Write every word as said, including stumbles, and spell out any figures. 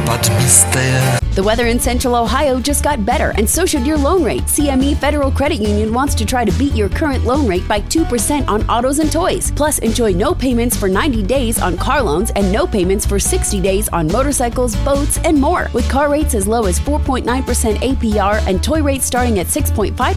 but bis dahin. The weather in Central Ohio just got better, and so should your loan rate. C M E Federal Credit Union wants to try to beat your current loan rate by two percent on autos and toys. Plus, enjoy no payments for ninety days on car loans and no payments for sixty days on motorcycles, boats, and more. With car rates as low as four point nine percent A P R and toy rates starting at six point five